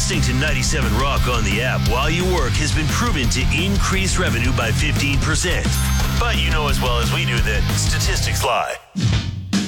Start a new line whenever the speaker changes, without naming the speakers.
Listening to 97 Rock on the app while you work has been proven to increase revenue by 15%. But you know as well as we do that statistics lie.